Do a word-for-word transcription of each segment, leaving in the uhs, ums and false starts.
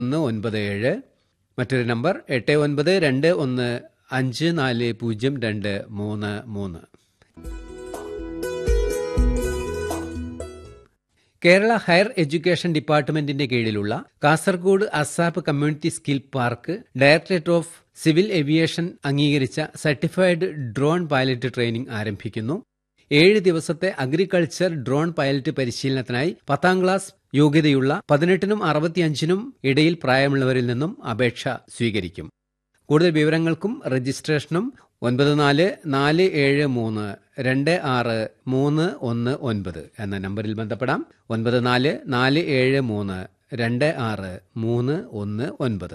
ഒന്ന് ഒൻപത് ഏഴ്. മറ്റൊരു നമ്പർ എട്ട് ഒൻപത് രണ്ട് ഒന്ന് അഞ്ച് നാല് പൂജ്യം രണ്ട് മൂന്ന് മൂന്ന്. കേരള ഹയർ എഡ്യൂക്കേഷൻ ഡിപ്പാർട്ട്മെന്റിന്റെ കീഴിലുള്ള Kasaragod ASAP community skill park directorate of civil aviation അംഗീകരിച്ച സർട്ടിഫൈഡ് ഡ്രോൺ പൈലറ്റ് ട്രെയിനിംഗ് ആരംഭിക്കുന്നു. ഏഴ് ദിവസത്തെ അഗ്രികൾച്ചർ ഡ്രോൺ പൈലറ്റ് പരിശീലനത്തിനായി പത്താം ക്ലാസ് യോഗ്യതയുള്ള പതിനെട്ടിനും അറുപത്തിയഞ്ചിനും ഇടയിൽ പ്രായമുള്ളവരിൽ നിന്നും അപേക്ഷ സ്വീകരിക്കും. കൂടുതൽ വിവരങ്ങൾക്കും രജിസ്ട്രേഷനും ഒൻപത് നാല് നാല് ഏഴ് മൂന്ന് രണ്ട് ആറ് മൂന്ന് ഒന്ന് ഒൻപത് എന്ന നമ്പറിൽ ബന്ധപ്പെടാം. ഒൻപത് നാല് നാല് ഏഴ് മൂന്ന് രണ്ട് ആറ് മൂന്ന് ഒന്ന് ഒൻപത്.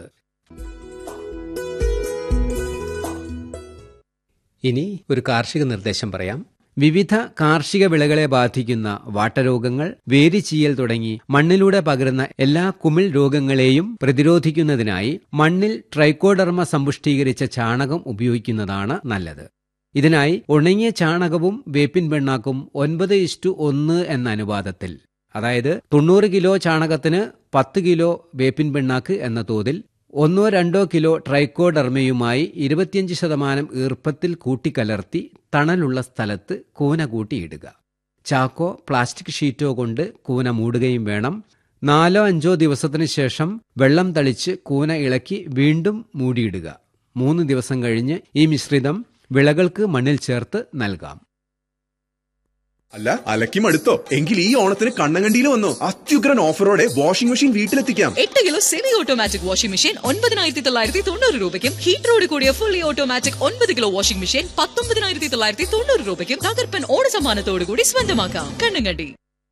ഇനി ഒരു കാർഷിക നിർദ്ദേശം പറയാം. വിവിധ കാർഷിക വിളകളെ ബാധിക്കുന്ന വാട്ടരോഗങ്ങൾ, വേരിചീയൽ തുടങ്ങി മണ്ണിലൂടെ പകരുന്ന എല്ലാ കുമിൾ രോഗങ്ങളെയും പ്രതിരോധിക്കുന്നതിനായി മണ്ണിൽ ട്രൈക്കോഡർമ സമ്പുഷ്ടീകരിച്ച ചാണകം ഉപയോഗിക്കുന്നതാണ് നല്ലത്. ഇതിനായി ഉണങ്ങിയ ചാണകവും വേപ്പിൻ പിണ്ണാക്കും ഒൻപത് ഇസ്റ്റു ഒന്ന് എന്ന അനുപാതത്തിൽ, അതായത് തൊണ്ണൂറ് കിലോ ചാണകത്തിന് പത്ത് കിലോ വേപ്പിൻ പിണ്ണാക്ക് എന്ന തോതിൽ ഒന്നോ രണ്ടോ കിലോ ട്രൈക്കോഡർമയുമായി ഇരുപത്തിയഞ്ച് ശതമാനം ഈർപ്പത്തിൽ കൂട്ടിക്കലർത്തി തണലുള്ള സ്ഥലത്ത് കൂന കൂട്ടിയിടുക. ചാക്കോ പ്ലാസ്റ്റിക് ഷീറ്റോ കൊണ്ട് കൂന മൂടുകയും വേണം. നാലോ അഞ്ചോ ദിവസത്തിനു ശേഷം വെള്ളം തളിച്ച് കൂന ഇളക്കി വീണ്ടും മൂടിയിടുക. മൂന്ന് ദിവസം കഴിഞ്ഞ് ഈ മിശ്രിതം വിളകൾക്ക് മണ്ണിൽ ചേർത്ത് നൽകാം. അല്ല, അലക്കി മടുത്തോ? എങ്കിൽ ഈ ഓണത്തിന് കണ്ണങ്കണ്ടിയിൽ വന്നോ. അത്യുഗ്രൻ ഓഫറോടെ വാഷിംഗ് മെഷീൻ വീട്ടിലെത്തിക്കാം. എട്ട് kilo semi automatic washing machine ഒൻപതിനായിരത്തി തൊള്ളായിരത്തി തൊണ്ണൂറ് രൂപയ്ക്കും ഹീറ്ററോട് കൂടിയ ഫുള്ളി ഓട്ടോമാറ്റിക് ഒൻപത് കിലോ വാഷിംഗ് മെഷീൻ പത്തൊമ്പതിനായിരത്തി തൊള്ളായിരത്തി തൊണ്ണൂറ് രൂപയ്ക്കും തകർപ്പൻ ഓണ സമ്മാനത്തോടുകൂടി സ്വന്തമാക്കാം. കണ്ണങ്കണ്ടി.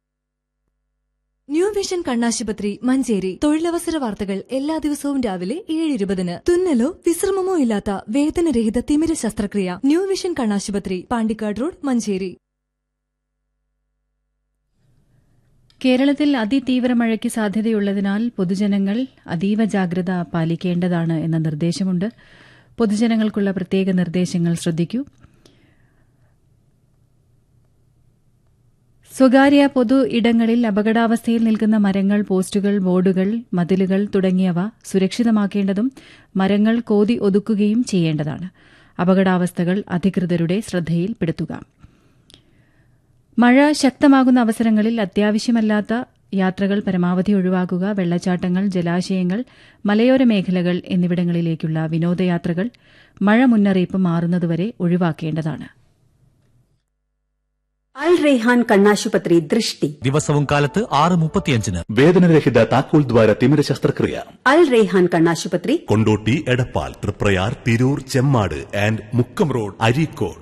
ന്യൂ വിഷൻ കണ്ണാശുപത്രി മഞ്ചേരി. തൊഴിലവസര വാർത്തകൾ എല്ലാ ദിവസവും രാവിലെ ഏഴ് ഇരുപതിന്. തുന്നലോ വിശ്രമമോ ഇല്ലാത്ത വേദനരഹിത തിമിര ശസ്ത്രക്രിയ. ന്യൂ വിഷൻ കണ്ണാശുപത്രി, പാണ്ടിക്കാട് റോഡ്, മഞ്ചേരി. കേരളത്തിൽ അതിതീവ്ര മഴയ്ക്ക് സാധ്യതയുള്ളതിനാൽ പൊതുജനങ്ങൾ അതീവ ജാഗ്രത പാലിക്കേണ്ടതാണ് എന്ന നിർദ്ദേശമുണ്ട്. പൊതുജനങ്ങൾക്കുള്ള പ്രത്യേക നിർദ്ദേശങ്ങൾ ശ്രദ്ധിക്കൂ. സ്വകാര്യ പൊതു ഇടങ്ങളിൽ അപകടാവസ്ഥയിൽ നിൽക്കുന്ന മരങ്ങൾ, പോസ്റ്റുകൾ, ബോർഡുകൾ, മതിലുകൾ തുടങ്ങിയവ സുരക്ഷിതമാക്കേണ്ടതും മരങ്ങൾ കോതി ഒതുക്കുകയും ചെയ്യേണ്ടതാണ്. അപകടാവസ്ഥകൾ അധികൃതരുടെ ശ്രദ്ധയിൽപ്പെടുത്തുക. മഴ ശക്തമാകുന്ന അവസരങ്ങളിൽ അത്യാവശ്യമല്ലാത്ത യാത്രകൾ പരമാവധി ഒഴിവാക്കുക. വെള്ളച്ചാട്ടങ്ങൾ, ജലാശയങ്ങൾ, മലയോര മേഖലകൾ എന്നിവിടങ്ങളിലേക്കുള്ള വിനോദയാത്രകൾ മഴ മുന്നറിയിപ്പ് മാറുന്നതുവരെ ഒഴിവാക്കേണ്ടതാണ്. അൽ റെയ്ഹാൻ കണ്ണാശുപത്രി ദൃഷ്ടി ദിവസവും കാലത്ത് ആറ് മുപ്പത്തിയഞ്ചിന് വേദനരഹിത താക്കോൽ ദ്വാര തിമിര ശസ്ത്രക്രിയ. അൽ റെയ്ഹാൻ കണ്ണാശുപത്രി, കൊണ്ടോട്ടി, എടപ്പാൾ, തൃപ്രയാർ, തിരൂർ, ചെമ്മാട് ആൻഡ് മുക്കം റോഡ്, അരീക്കോട്.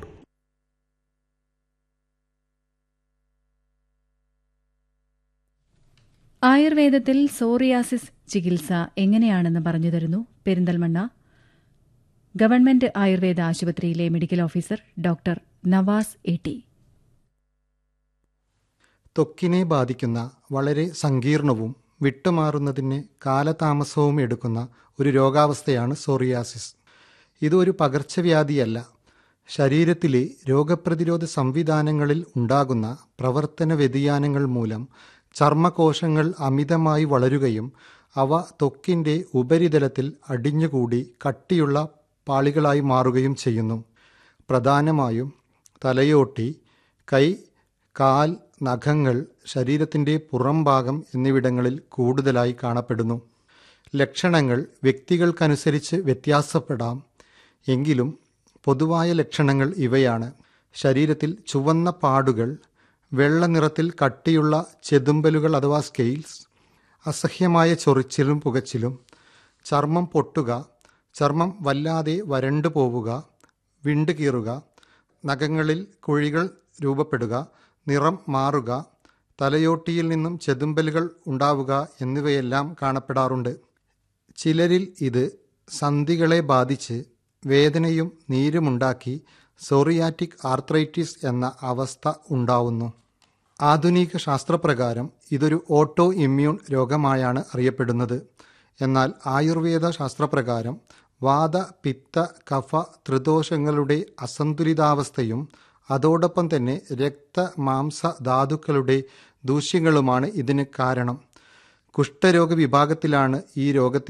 ആയുർവേദത്തിൽ സോറിയാസിസ് ചികിത്സ എങ്ങനെയാണെന്ന് പറഞ്ഞുതരുന്നു പെരിന്തൽമണ്ണ ഗവൺമെന്റ് ആയുർവേദ ആശുപത്രിയിലെ medical officer doctor Nawaz A T. ത്വക്കിനെ ബാധിക്കുന്ന വളരെ സങ്കീർണവും വിട്ടുമാറുന്നതിന് കാലതാമസവും എടുക്കുന്ന ഒരു രോഗാവസ്ഥയാണ് സോറിയാസിസ്. ഇതൊരു പകർച്ചവ്യാധിയല്ല. ശരീരത്തിലെ രോഗപ്രതിരോധ സംവിധാനങ്ങളിൽ ഉണ്ടാകുന്ന പ്രവർത്തന വ്യതിയാനങ്ങൾ മൂലം ചർമ്മകോശങ്ങൾ അമിതമായി വളരുകയും അവ ത്വക്കിൻ്റെ ഉപരിതലത്തിൽ അടിഞ്ഞുകൂടി കട്ടിയുള്ള പാളികളായി മാറുകയും ചെയ്യുന്നു. പ്രധാനമായും തലയോട്ടി, കൈ, കാൽ, നഖങ്ങൾ, ശരീരത്തിൻ്റെ പുറംഭാഗം എന്നിവിടങ്ങളിൽ കൂടുതലായി കാണപ്പെടുന്നു. ലക്ഷണങ്ങൾ വ്യക്തികൾക്കനുസരിച്ച് വ്യത്യാസപ്പെടാം. എങ്കിലും പൊതുവായ ലക്ഷണങ്ങൾ ഇവയാണ്: ശരീരത്തിൽ ചുവന്ന പാടുകൾ, വെള്ള നിറത്തിൽ കട്ടിയുള്ള ചെതുമ്പലുകൾ അഥവാ സ്കെയിൽസ്, അസഹ്യമായ ചൊറിച്ചിലും പുകച്ചിലും, ചർമ്മം പൊട്ടുക, ചർമ്മം വല്ലാതെ വരണ്ടു പോവുക, വിണ്ടുകീറുക, നഖങ്ങളിൽ കുഴികൾ രൂപപ്പെടുക, നിറം മാറുക, തലയോട്ടിയിൽ നിന്നും ചെതുമ്പലുകൾ ഉണ്ടാവുക എന്നിവയെല്ലാം കാണപ്പെടാറുണ്ട്. ചിലരിൽ ഇത് സന്ധികളെ ബാധിച്ച് വേദനയും നീരുമുണ്ടാക്കി സോറിയാറ്റിക് ആർത്രൈറ്റിസ് എന്ന അവസ്ഥ ഉണ്ടാവുന്നു. ആധുനിക ശാസ്ത്രപ്രകാരം ഇതൊരു ഓട്ടോ ഇമ്മ്യൂൺ രോഗമായാണ് അറിയപ്പെടുന്നത്. എന്നാൽ ആയുർവേദ ശാസ്ത്രപ്രകാരം വാത, പിത്ത, കഫ, ത്രിദോഷങ്ങളുടെ അസന്തുലിതാവസ്ഥയും അതോടൊപ്പം തന്നെ രക്ത, മാംസ, ധാതുക്കളുടെ ദൂഷ്യങ്ങളുമാണ് ഇതിന് കാരണം. കുഷ്ഠരോഗ വിഭാഗത്തിലാണ് ഈ രോഗത്തെ